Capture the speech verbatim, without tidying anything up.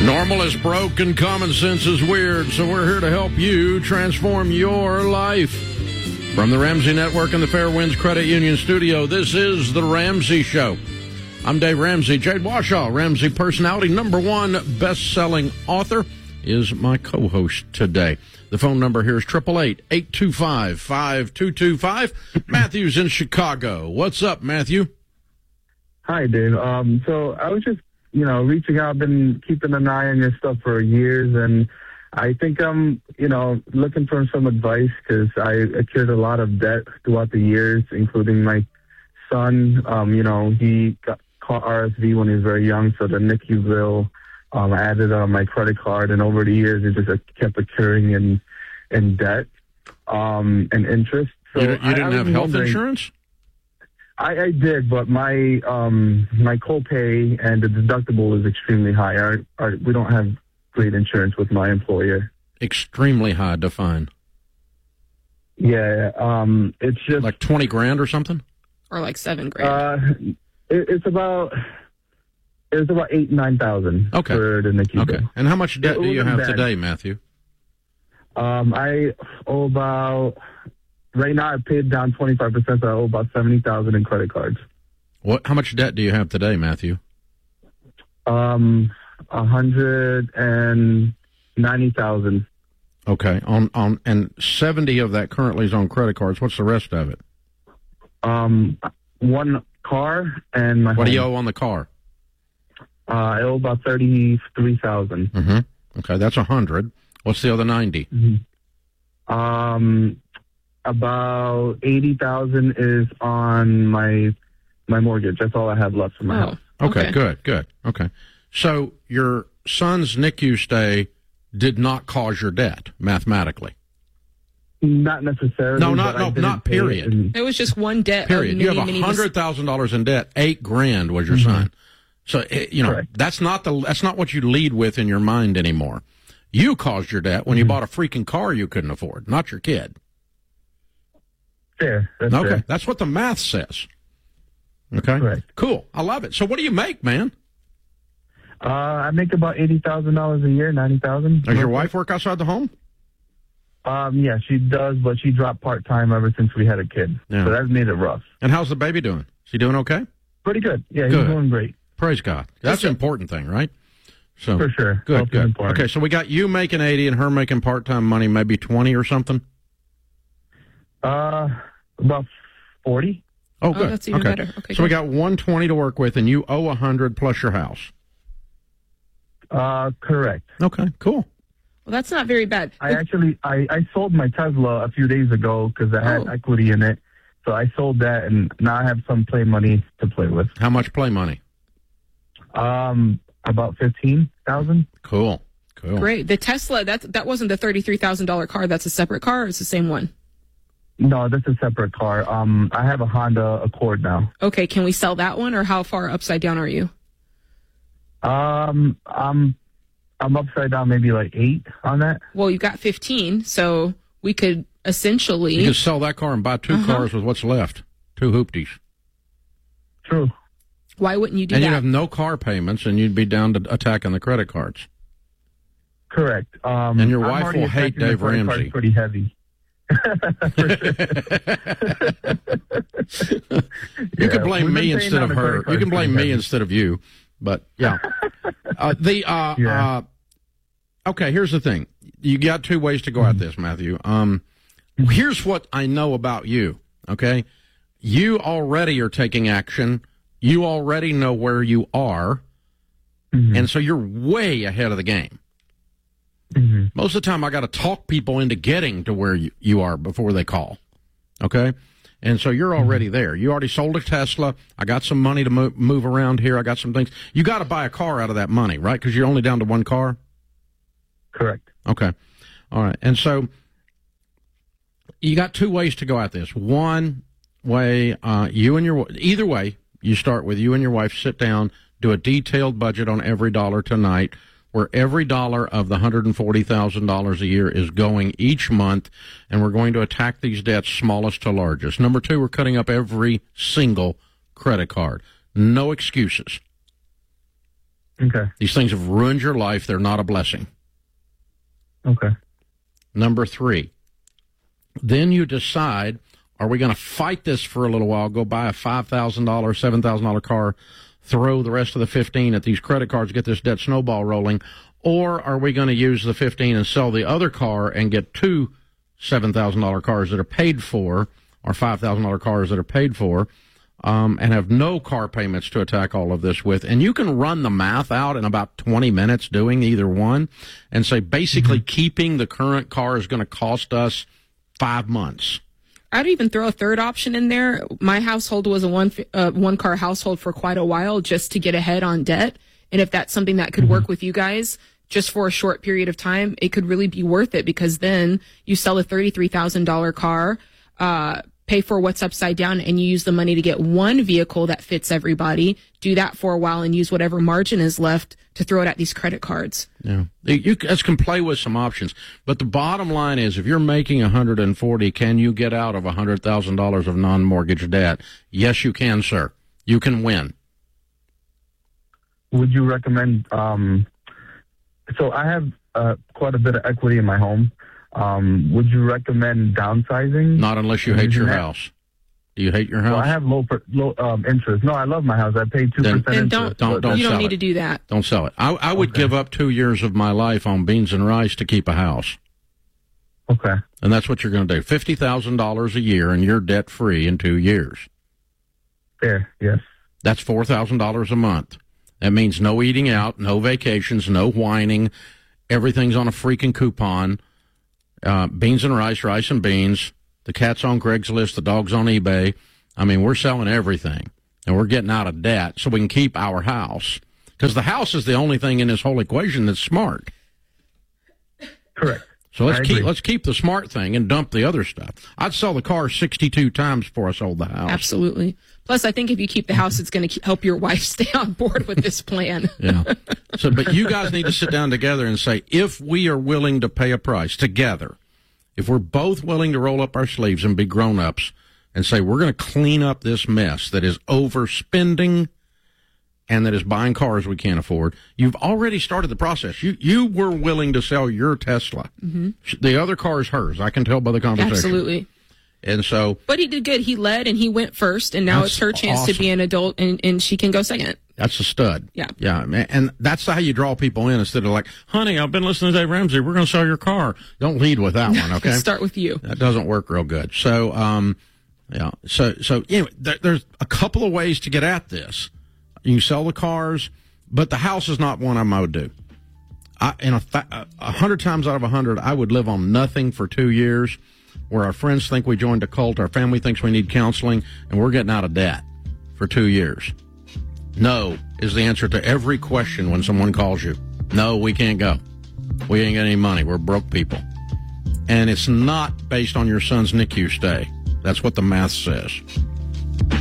Normal is broke and common sense is weird, so we're here to help you transform your life. From the Ramsey Network and the Fairwinds Credit Union Studio, this is The Ramsey Show. I'm Dave Ramsey. Jade Washaw, Ramsey personality, number one best-selling author, is my co-host today. The phone number here is eight eight eight, eight two five, five two two five. Matthew's in Chicago. What's up, Matthew? Hi, Dave. Um, so I was just, you know, reaching out. I've been keeping an eye on your stuff for years, and I think I'm, you know, looking for some advice because I accrued a lot of debt throughout the years, including my son. Um, you know, he got caught R S V when he was very young, so the N I C U bill um, added on my credit card, and over the years it just uh, kept accruing in in debt um, and interest. So you, you didn't I, I have health wondering, insurance? I, I did, but my um, my copay and the deductible is extremely high. Our, our, we don't have great insurance with my employer. Extremely high, define. Yeah, um, it's just like twenty grand or something, or like seven grand. Uh, it, it's about it's about eight nine thousand. Okay. For the N I C U Okay. bill. And how much debt It do you wasn't have bad. today, Matthew? Um, I owe about right now. I paid down twenty five percent, so I owe about seventy thousand in credit cards. What? How much debt do you have today, Matthew? Um, a hundred and ninety thousand. Okay. On on and seventy of that currently is on credit cards. What's the rest of it? Um, one car and my. What do you home. owe on the car? Uh, I owe about thirty three thousand. Mm-hmm. Okay, that's a hundred. What's the other ninety? Mm-hmm. Um, about eighty thousand is on my my mortgage. That's all I have left for my Oh, house. Okay, okay. good, good. Okay. So your son's N I C U stay did not cause your debt mathematically. Not necessarily. No, not but I no, didn't not pay it, period. and- It was just one debt. Period. Of You many, have many a hundred thousand dollars in debt. Eight grand was your Mhm. son. So it, you know Correct. that's not the that's not what you lead with in your mind anymore. You caused your debt when you Mhm. bought a freaking car you couldn't afford, not your kid. Fair. That's Okay, fair. that's what the math says. Okay, Correct. cool. I love it. So what do you make, man? Uh, I make about eighty thousand dollars a year, ninety thousand. Does your wife work outside the home? Um, yeah, she does, but she dropped part time ever since we had a kid. Yeah. So that's made it rough. And how's the baby doing? Is he doing okay? Pretty good. Yeah, he's Good. doing great. Praise God. That's an important thing, right? So For sure. Good, Health is good. important. Okay, so we got you making eighty and her making part-time money, maybe twenty or something? Uh, about forty. Oh, Oh, good. that's even okay. better. Okay, so we good. got one twenty to work with, and you owe one hundred plus your house. Uh, correct. Okay, cool. Well, that's not very bad. I actually I, I sold my Tesla a few days ago because I had Oh. equity in it. So I sold that, and now I have some play money to play with. How much play money? Um, about fifteen thousand. Cool, cool. Great. The Tesla, that that wasn't the thirty-three thousand dollars car. That's a separate car, or it's the same one? No, that's a separate car. Um, I have a Honda Accord now. Okay, can we sell that one, or how far upside down are you? Um, I'm I'm upside down, maybe like eight on that. Well, you got fifteen, so we could essentially... You can sell that car and buy two Uh-huh. cars with what's left. Two hoopties. True. Why wouldn't you do And that? you'd have no car payments, and you'd be down to attacking the credit cards. Correct. Um, And your I'm wife already will hate attacking the Dave credit cards Ramsey. Pretty heavy. You Yeah, can blame we've been me paying instead down of the her. credit You cards can blame pretty me heavy. instead of you. But yeah, uh, the uh, Yeah. uh, okay. Here's the thing: you got two ways to go at this, Matthew. Um, here's what I know about you. Okay, you already are taking action. You already know where you are, Mhm. and so you're way ahead of the game. Mhm. Most of the time, I got to talk people into getting to where you, you are before they call. Okay? And so you're already there. You already sold a Tesla. I got some money to move, move around here. I got some things. You got to buy a car out of that money, right? Because you're only down to one car? Correct. Okay. All right. And so you got two ways to go at this. One way, uh, you and your, either way, you start with you and your wife sit down, do a detailed budget on every dollar tonight, where every dollar of the one hundred forty thousand dollars a year is going each month, and we're going to attack these debts smallest to largest. Number two, we're cutting up every single credit card. No excuses. Okay. These things have ruined your life. They're not a blessing. Okay. Number three, then you decide, are we going to fight this for a little while, go buy a five thousand dollars, seven thousand dollars car, throw the rest of the fifteen at these credit cards, get this debt snowball rolling, or are we going to use the fifteen and sell the other car and get two seven thousand dollars cars that are paid for, or five thousand dollars cars that are paid for, um, and have no car payments to attack all of this with? And you can run the math out in about twenty minutes doing either one and say basically mm-hmm. keeping the current car is going to cost us five months. I'd even throw a third option in there. My household was a one uh, one car household for quite a while just to get ahead on debt. And if that's something that could mm-hmm. work with you guys just for a short period of time, it could really be worth it, because then you sell a thirty-three thousand dollars car, uh, pay for what's upside down, and you use the money to get one vehicle that fits everybody, do that for a while, and use whatever margin is left to throw it at these credit cards. Yeah, you guys can play with some options, but the bottom line is, if you're making one hundred forty, can you get out of one hundred thousand dollars of non-mortgage debt? Yes, you can, sir. You can win. Would you recommend, um, so I have uh, quite a bit of equity in my home. Um, would you recommend downsizing? Not unless you hate your that? house. Do you hate your house? Well, I have low per, low um, interest. No, I love my house. I pay two percent interest. Don't, don't, don't you don't sell need it. to do that. Don't sell it. I, I would okay. give up two years of my life on beans and rice to keep a house. Okay. And that's what you're going to do. fifty thousand dollars a year, and you're debt-free in two years. Fair, yes. That's four thousand dollars a month. That means no eating out, no vacations, no whining. Everything's on a freaking coupon. Uh, beans and rice, rice and beans. The cat's on Craigslist, the dog's on eBay. I mean, we're selling everything, and we're getting out of debt so we can keep our house. Because the house is the only thing in this whole equation that's smart. Correct. So let's I keep agree. let's keep the smart thing and dump the other stuff. I'd sell the car sixty-two times before I sold the house. Absolutely. Plus, I think if you keep the house, it's going to help your wife stay on board with this plan. Yeah. So, but you guys need to sit down together and say, if we are willing to pay a price together, if we're both willing to roll up our sleeves and be grown-ups and say, we're going to clean up this mess that is overspending and that is buying cars we can't afford, you've already started the process. You you were willing to sell your Tesla. Mm-hmm. The other car is hers. I can tell by the conversation. Absolutely. And so, but he did good. He led and he went first, and now it's her chance awesome. to be an adult, and, and she can go second. That's a stud. Yeah. Yeah. And that's how you draw people in, instead of like, honey, I've been listening to Dave Ramsey. We're going to sell your car. Don't lead with that one, okay? Start with you. That doesn't work real good. So, um, yeah. So, so anyway, there, there's a couple of ways to get at this. You can sell the cars, but the house is not one I would do. I, in a, fa- a hundred times out of a hundred, I would live on nothing for two years. Where our friends think we joined a cult, our family thinks we need counseling, and we're getting out of debt for two years. No is the answer to every question when someone calls you. No, we can't go. We ain't got any money. We're broke people. And it's not based on your son's N I C U stay. That's what the math says.